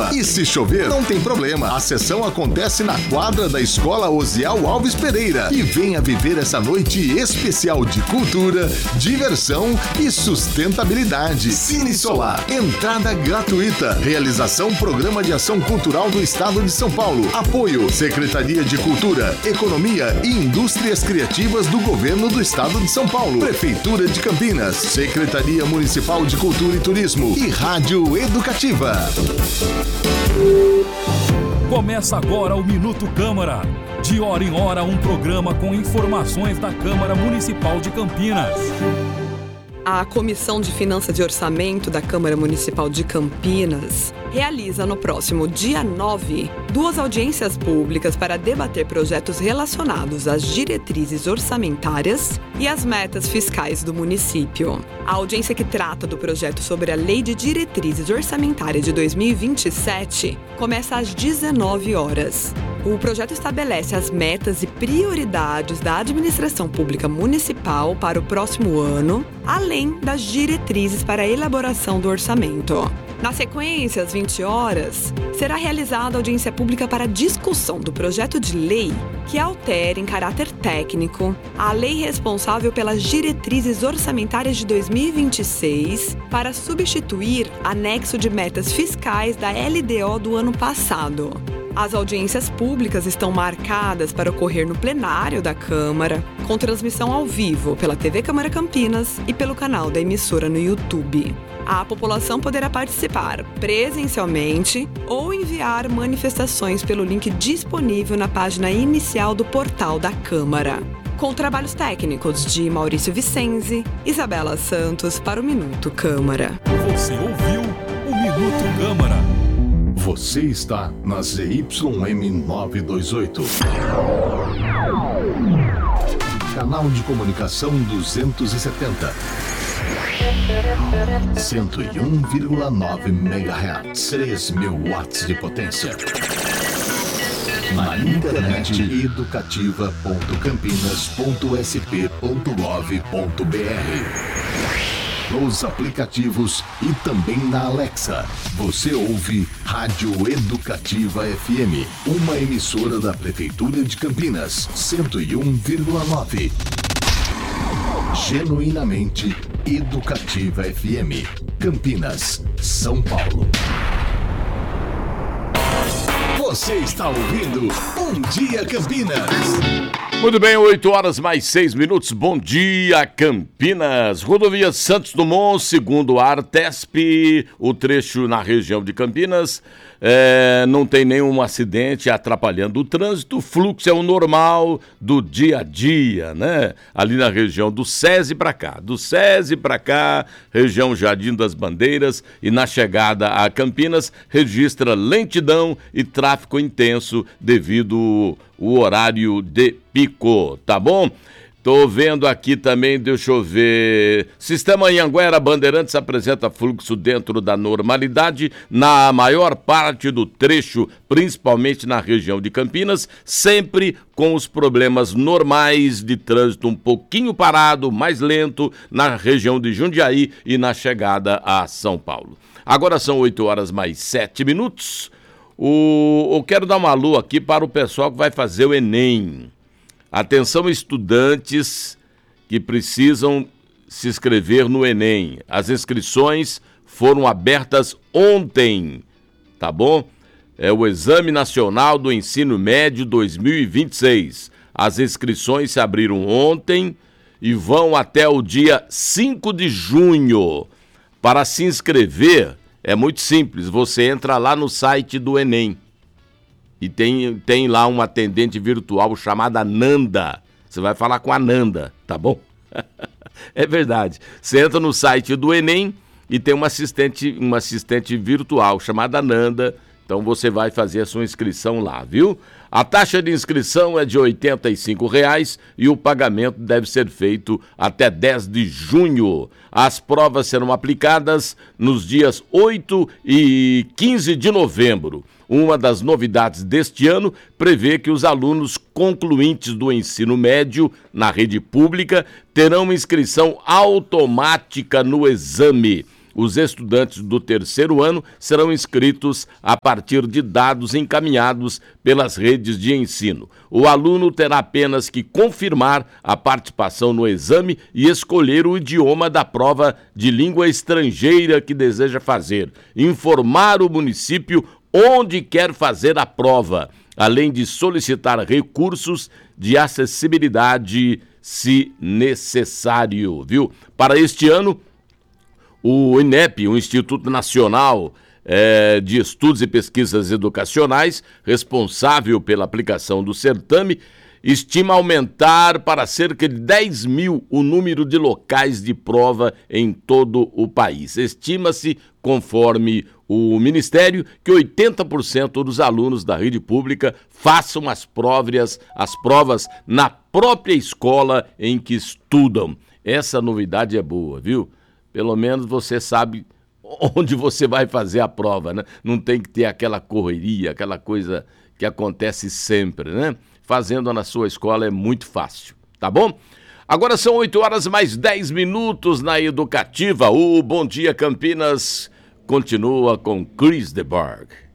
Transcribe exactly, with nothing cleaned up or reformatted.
clima. E se chover, não tem problema. A sessão acontece na quadra da Escola Osiel Alves Pereira. E venha viver essa noite especial de cultura, diversão e sustentabilidade. Cine Solar, entrada gratuita. Realização Programa de Ação Cultural do Estado de São Paulo. Apoio Secretaria de Cultura, Economia e Indústrias Criativas do Governo do Estado de São Paulo. Prefeitura de Campinas, Secretaria Municipal de Cultura e Turismo e Rádio Educativa. Começa agora o Minuto Câmara. De hora em hora, um programa com informações da Câmara Municipal de Campinas. A Comissão de Finanças e Orçamento da Câmara Municipal de Campinas realiza no próximo dia nove duas audiências públicas para debater projetos relacionados às diretrizes orçamentárias e às metas fiscais do município. A audiência que trata do projeto sobre a Lei de Diretrizes Orçamentárias de dois mil e vinte e sete começa às dezenove horas. O projeto estabelece as metas e prioridades da administração pública municipal para o próximo ano, além das diretrizes para a elaboração do orçamento. Na sequência, às vinte horas, será realizada audiência pública para discussão do projeto de lei que altera em caráter técnico a lei responsável pelas diretrizes orçamentárias de dois mil e vinte e seis para substituir anexo de metas fiscais da L D O do ano passado. As audiências públicas estão marcadas para ocorrer no plenário da Câmara, com transmissão ao vivo pela T V Câmara Campinas e pelo canal da emissora no YouTube. A população poderá participar presencialmente ou enviar manifestações pelo link disponível na página inicial do portal da Câmara. Com trabalhos técnicos de Maurício Vicenzi, Isabela Santos para o Minuto Câmara. Você ouviu o Minuto Câmara. Você está na Z Y M novecentos e vinte e oito. Canal de comunicação duzentos e setenta. cento e um vírgula nove megahertz. três mil watts de potência. Na internet educativa ponto campinas ponto s p ponto gov ponto b r. Nos aplicativos e também na Alexa. Você ouve Rádio Educativa F M, uma emissora da Prefeitura de Campinas, cento e um vírgula nove. Genuinamente Educativa F M, Campinas, São Paulo. Você está ouvindo Bom Dia Campinas. Muito bem, oito horas mais seis minutos. Bom dia, Campinas. Rodovia Santos Dumont, segundo a Artesp, o trecho na região de Campinas é, não tem nenhum acidente atrapalhando o trânsito. O fluxo é o normal do dia a dia, né? Ali na região do SESI para cá. Do SESI para cá, região Jardim das Bandeiras, e na chegada a Campinas registra lentidão e tráfego intenso devido o horário de pico, tá bom? Tô vendo aqui também, deixa eu ver. Sistema Anhanguera Bandeirantes apresenta fluxo dentro da normalidade na maior parte do trecho, principalmente na região de Campinas, sempre com os problemas normais de trânsito um pouquinho parado, mais lento, na região de Jundiaí e na chegada a São Paulo. Agora são oito horas mais sete minutos. O, eu quero dar uma alô aqui para o pessoal que vai fazer o Enem. Atenção, estudantes que precisam se inscrever no Enem. As inscrições foram abertas ontem, tá bom? É o Exame Nacional do Ensino Médio dois mil e vinte e seis. As inscrições se abriram ontem e vão até o dia cinco de junho. Para se inscrever, é muito simples, você entra lá no site do Enem e tem, tem lá uma atendente virtual chamada Nanda. Você vai falar com a Nanda, tá bom? É verdade. Você entra no site do Enem e tem uma assistente, uma assistente virtual chamada Nanda. Então você vai fazer a sua inscrição lá, viu? A taxa de inscrição é de oitenta e cinco reais e o pagamento deve ser feito até dez de junho. As provas serão aplicadas nos dias oito e quinze de novembro. Uma das novidades deste ano prevê que os alunos concluintes do ensino médio na rede pública terão inscrição automática no exame. Os estudantes do terceiro ano serão inscritos a partir de dados encaminhados pelas redes de ensino. O aluno terá apenas que confirmar a participação no exame e escolher o idioma da prova de língua estrangeira que deseja fazer, informar o município onde quer fazer a prova, além de solicitar recursos de acessibilidade se necessário, viu? Para este ano, o INEP, o Instituto Nacional eh, de Estudos e Pesquisas Educacionais, responsável pela aplicação do certame, estima aumentar para cerca de dez mil o número de locais de prova em todo o país. Estima-se, conforme o Ministério, que oitenta por cento dos alunos da rede pública façam as provas, as provas na própria escola em que estudam. Essa novidade é boa, viu? Pelo menos você sabe onde você vai fazer a prova, né? Não tem que ter aquela correria, aquela coisa que acontece sempre, né? Fazendo na sua escola é muito fácil, tá bom? Agora são oito horas mais dez minutos na Educativa. O Bom Dia Campinas continua com Chris DeBarg.